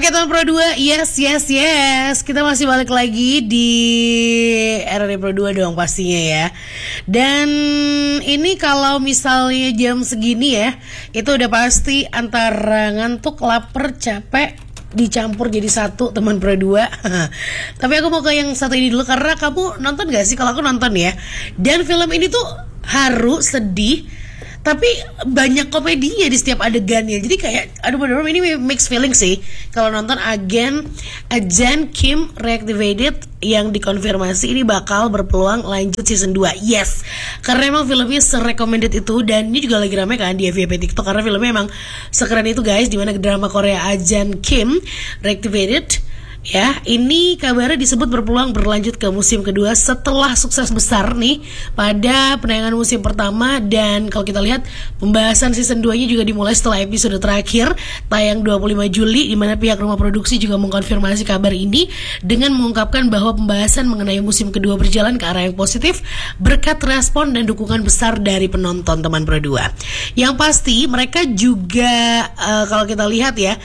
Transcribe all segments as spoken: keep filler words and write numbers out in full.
Oke teman Pro dua, yes yes yes, kita masih balik lagi di R R I Pro dua dong pastinya ya. Dan ini kalau misalnya jam segini ya, itu udah pasti antara ngantuk, lapar, capek dicampur jadi satu teman Pro dua. Tapi aku mau ke yang satu ini dulu, karena kamu nonton gak sih? Kalau aku nonton ya. Dan film ini tuh haru, sedih, tapi banyak komedinya di setiap adegannya. Jadi kayak aduh bener-bener ini mixed feeling sih kalau nonton Agen Agent Kim Reactivated yang dikonfirmasi ini bakal berpeluang lanjut season dua. Yes, karena emang filmnya se-recommended itu. Dan ini juga lagi rame kan di F Y P TikTok, karena filmnya emang sekeren itu guys. Dimana drama Korea Agent Kim Reactivated ya, ini kabarnya disebut berpeluang berlanjut ke musim kedua setelah sukses besar nih pada penayangan musim pertama. Dan kalau kita lihat pembahasan season dua nya juga dimulai setelah episode terakhir tayang dua puluh lima Juli, di mana pihak rumah produksi juga mengkonfirmasi kabar ini dengan mengungkapkan bahwa pembahasan mengenai musim kedua berjalan ke arah yang positif berkat respon dan dukungan besar dari penonton teman Pro dua. Yang pasti mereka juga uh, kalau kita lihat ya,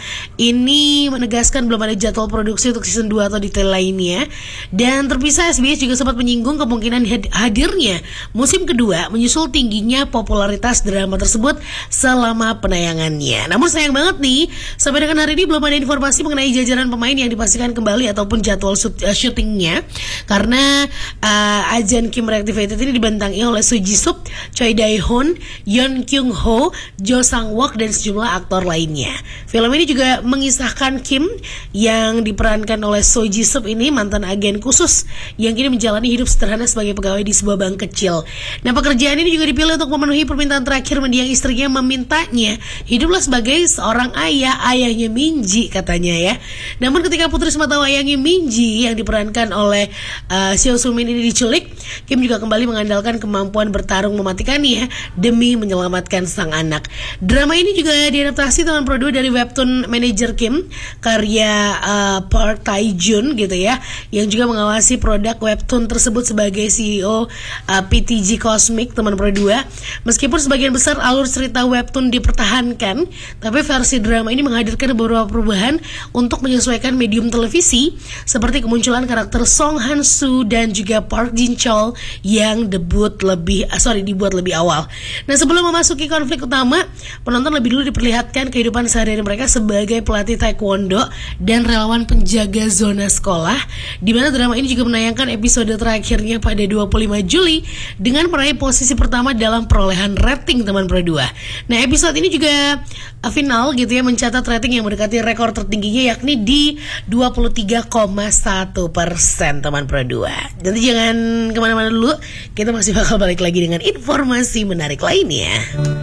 ini menegaskan belum ada jadwal produksi untuk season dua atau detail lainnya. Dan terpisah, S B S juga sempat menyinggung kemungkinan hadirnya musim kedua menyusul tingginya popularitas drama tersebut selama penayangannya. Namun sayang banget nih, sampai dengan hari ini belum ada informasi mengenai jajaran pemain yang dipastikan kembali ataupun jadwal syutingnya. Karena uh, Agent Kim Reactivated ini dibentangi oleh Soo Ji Sup, Choi Dae Hoon, Yeon Kyung Ho, Jo Sang Wook, dan sejumlah aktor lainnya. Film ini juga mengisahkan Kim yang diperankan oleh Soo Ji Sup ini, mantan agen khusus yang kini menjalani hidup sederhana sebagai pegawai di sebuah bank kecil. Nah, pekerjaan ini juga dipilih untuk memenuhi permintaan terakhir mendiang istrinya memintanya hiduplah sebagai seorang ayah, ayahnya Minji katanya ya. Namun ketika putri semata wayangnya Minji yang diperankan oleh uh, Seo Sumin ini diculik, Kim juga kembali mengandalkan kemampuan bertarung mematikannya demi menyelamatkan sang anak. Drama ini juga diadaptasi teman Pro dua dari webtoon Manager Kim karya uh, Park Tae Jun gitu ya, yang juga mengawasi produk webtoon tersebut sebagai C E O uh, P T G Cosmic teman Pro dua. Meskipun sebagian besar alur cerita webtoon dipertahankan, tapi versi drama ini menghadirkan beberapa perubahan untuk menyesuaikan medium televisi, seperti kemunculan karakter Song Han Soo dan juga Park Jin Chol yang debut lebih uh, sorry dibuat lebih awal. Nah, sebelum memasuki konflik utama, penonton lebih dulu diperlihatkan kehidupan sehari-hari mereka sebagai pelatih taekwondo dan relawan penjaga zona sekolah, di mana drama ini juga menayangkan episode terakhirnya pada dua puluh lima Juli dengan meraih posisi pertama dalam perolehan rating teman Pro dua. Nah, episode ini juga uh, final gitu ya, mencatat rating yang mendekati rekor tertingginya yakni di dua puluh tiga koma satu persen teman Pro dua. Jadi jangan kemana-mana dulu, kita masih bakal balik lagi dengan informasi menarik lainnya.